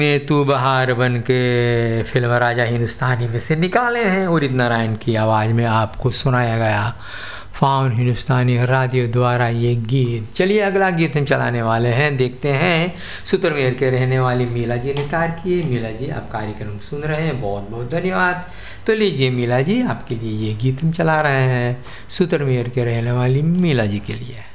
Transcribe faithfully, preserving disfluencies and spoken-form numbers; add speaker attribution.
Speaker 1: में तू बहार बन के फिल्म राजा हिंदुस्तानी में से निकाले हैं उदित नारायण की आवाज़ में आपको सुनाया गया फाउन हिंदुस्तानी रेडियो द्वारा ये गीत। चलिए अगला गीत हम चलाने वाले हैं, देखते हैं सूत्रमेर के रहने वाली मीला जी ने तार किए। मीला जी आप कार्यक्रम सुन रहे हैं, बहुत बहुत धन्यवाद। तो लीजिए मीला जी, आपके लिए ये गीत हम चला रहे हैं सूत्रमेर के रहने वाली मीला जी के लिए।